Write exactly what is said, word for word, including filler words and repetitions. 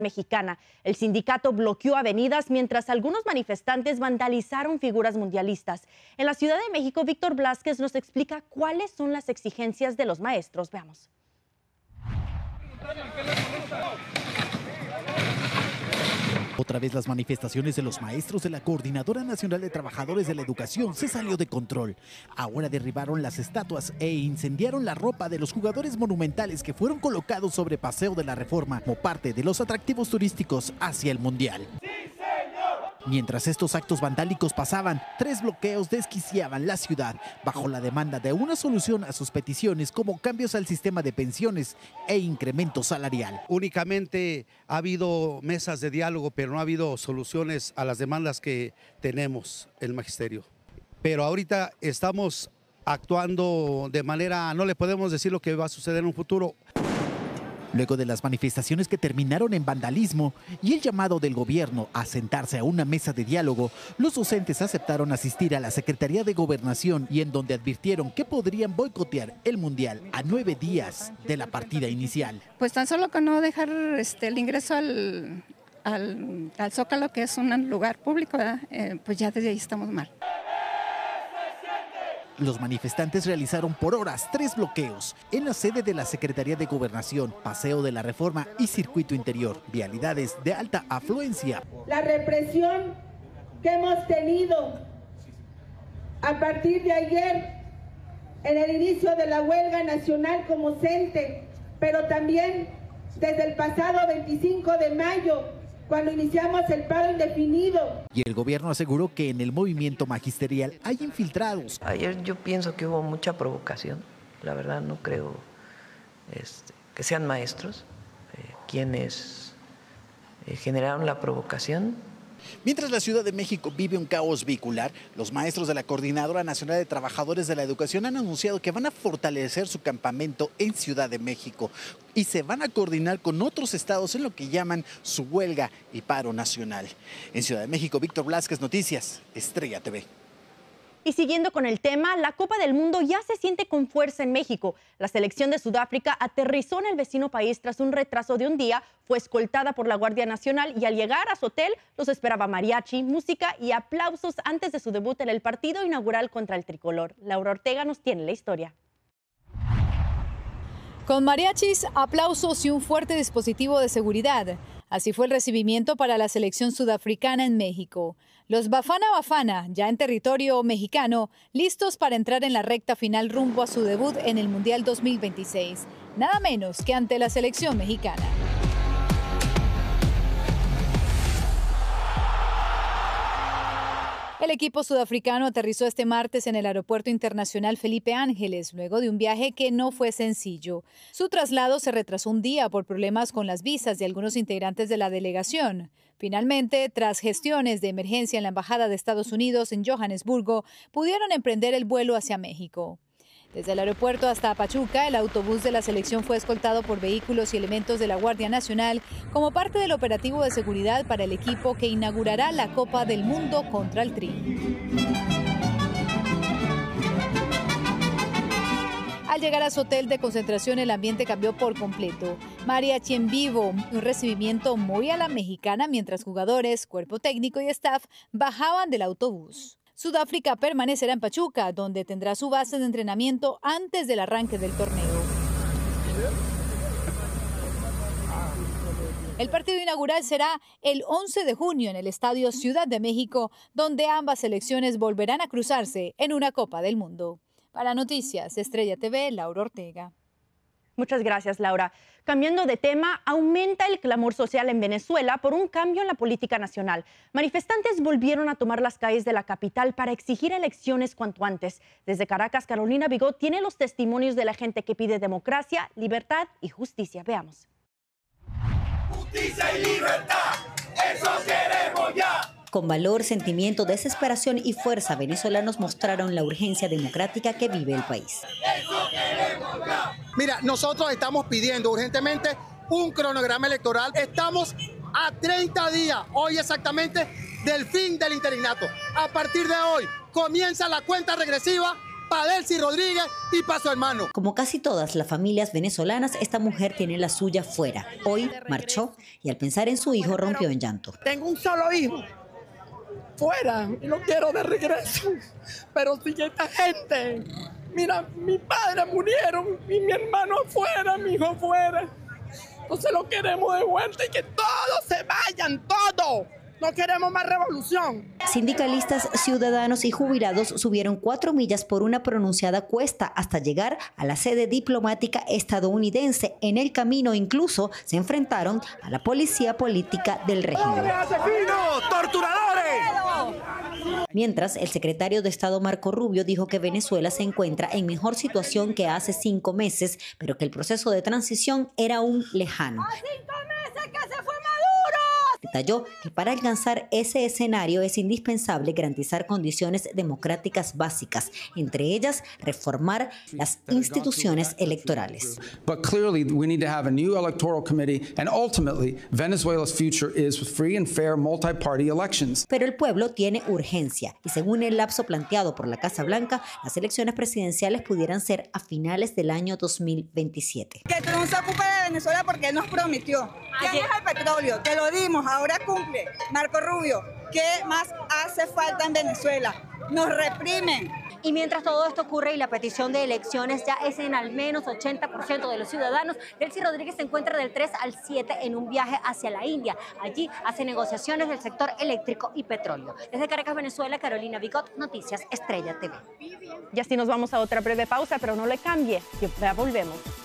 Mexicana. El sindicato bloqueó avenidas mientras algunos manifestantes vandalizaron figuras mundialistas. En la Ciudad de México, Víctor Blázquez nos explica cuáles son las exigencias de los maestros. Veamos. Otra vez las manifestaciones de los maestros de la Coordinadora Nacional de Trabajadores de la Educación se salió de control. Ahora derribaron las estatuas e incendiaron la ropa de los jugadores monumentales que fueron colocados sobre Paseo de la Reforma como parte de los atractivos turísticos hacia el Mundial. Mientras estos actos vandálicos pasaban, tres bloqueos desquiciaban la ciudad bajo la demanda de una solución a sus peticiones como cambios al sistema de pensiones e incremento salarial. Únicamente ha habido mesas de diálogo, pero no ha habido soluciones a las demandas que tenemos el magisterio. Pero ahorita estamos actuando de manera, no le podemos decir lo que va a suceder en un futuro. Luego de las manifestaciones que terminaron en vandalismo y el llamado del gobierno a sentarse a una mesa de diálogo, los docentes aceptaron asistir a la Secretaría de Gobernación y en donde advirtieron que podrían boicotear el Mundial a nueve días de la partida inicial. Pues tan solo con no dejar este, el ingreso al, al, al Zócalo, que es un lugar público, eh, pues ya desde ahí estamos mal. Los manifestantes realizaron por horas tres bloqueos en la sede de la Secretaría de Gobernación, Paseo de la Reforma y Circuito Interior, vialidades de alta afluencia. La represión que hemos tenido a partir de ayer en el inicio de la huelga nacional como CENTE, pero también desde el pasado veinticinco de mayo, cuando iniciamos el paro indefinido. Y el gobierno aseguró que en el movimiento magisterial hay infiltrados. Ayer yo pienso que hubo mucha provocación, la verdad no creo este, que sean maestros eh, quienes eh, generaron la provocación. Mientras la Ciudad de México vive un caos vehicular, los maestros de la Coordinadora Nacional de Trabajadores de la Educación han anunciado que van a fortalecer su campamento en Ciudad de México y se van a coordinar con otros estados en lo que llaman su huelga y paro nacional. En Ciudad de México, Víctor Blázquez, Noticias, Estrella T V. Y siguiendo con el tema, la Copa del Mundo ya se siente con fuerza en México. La selección de Sudáfrica aterrizó en el vecino país tras un retraso de un día, fue escoltada por la Guardia Nacional y al llegar a su hotel los esperaba mariachi, música y aplausos antes de su debut en el partido inaugural contra el tricolor. Laura Ortega nos tiene la historia. Con mariachis, aplausos y un fuerte dispositivo de seguridad. Así fue el recibimiento para la selección sudafricana en México. Los Bafana Bafana, ya en territorio mexicano, listos para entrar en la recta final rumbo a su debut en el Mundial dos mil veintiséis. Nada menos que ante la selección mexicana. El equipo sudafricano aterrizó este martes en el Aeropuerto Internacional Felipe Ángeles, luego de un viaje que no fue sencillo. Su traslado se retrasó un día por problemas con las visas de algunos integrantes de la delegación. Finalmente, tras gestiones de emergencia en la Embajada de Estados Unidos en Johannesburgo, pudieron emprender el vuelo hacia México. Desde el aeropuerto hasta Pachuca, el autobús de la selección fue escoltado por vehículos y elementos de la Guardia Nacional como parte del operativo de seguridad para el equipo que inaugurará la Copa del Mundo contra el Tri. Al llegar a su hotel de concentración, el ambiente cambió por completo. Mariachi en vivo, un recibimiento muy a la mexicana mientras jugadores, cuerpo técnico y staff bajaban del autobús. Sudáfrica permanecerá en Pachuca, donde tendrá su base de entrenamiento antes del arranque del torneo. El partido inaugural será el once de junio en el Estadio Ciudad de México, donde ambas selecciones volverán a cruzarse en una Copa del Mundo. Para Noticias Estrella T V, Laura Ortega. Muchas gracias, Laura. Cambiando de tema, aumenta el clamor social en Venezuela por un cambio en la política nacional. Manifestantes volvieron a tomar las calles de la capital para exigir elecciones cuanto antes. Desde Caracas, Carolina Bigot tiene los testimonios de la gente que pide democracia, libertad y justicia. Veamos. Justicia y libertad, eso queremos ya. Con valor, sentimiento, desesperación y fuerza, venezolanos mostraron la urgencia democrática que vive el país. Mira, nosotros estamos pidiendo urgentemente un cronograma electoral. Estamos a treinta días, hoy exactamente, del fin del interinato. A partir de hoy comienza la cuenta regresiva para Delcy Rodríguez y para su hermano. Como casi todas las familias venezolanas, esta mujer tiene la suya fuera. Hoy marchó y al pensar en su hijo rompió en llanto. Tengo un solo hijo fuera y lo quiero de regreso, pero si esta gente, mira, mi padre murieron y mi hermano afuera, mi hijo afuera, entonces lo queremos de vuelta y que todos se vayan, todos. No queremos más revolución. Sindicalistas, ciudadanos y jubilados subieron cuatro millas por una pronunciada cuesta hasta llegar a la sede diplomática estadounidense. En el camino incluso se enfrentaron a la policía política del régimen. ¡Asesinos! ¡Torturadores! Mientras, el secretario de Estado Marco Rubio dijo que Venezuela se encuentra en mejor situación que hace cinco meses, pero que el proceso de transición era aún lejano. ¡A cinco meses que se fue Maduro! Detalló que para alcanzar ese escenario es indispensable garantizar condiciones democráticas básicas, entre ellas reformar las instituciones electorales. But clearly we need to have a new electoral committee and ultimately Venezuela's future is free and fair multi-party elections. Pero el pueblo tiene urgencia y según el lapso planteado por la Casa Blanca, las elecciones presidenciales pudieran ser a finales del año dos mil veintisiete. Que Trump se ocupe de Venezuela porque él nos prometió. ¿Qué es el petróleo? Te lo dimos, ahora cumple. Marco Rubio, ¿qué más hace falta en Venezuela? Nos reprimen. Y mientras todo esto ocurre y la petición de elecciones ya es en al menos ochenta por ciento de los ciudadanos, Delcy Rodríguez se encuentra del tres al siete en un viaje hacia la India. Allí hace negociaciones del sector eléctrico y petróleo. Desde Caracas, Venezuela, Carolina Bicot, Noticias Estrella T V. Y así nos vamos a otra breve pausa, pero no le cambie, que ya volvemos.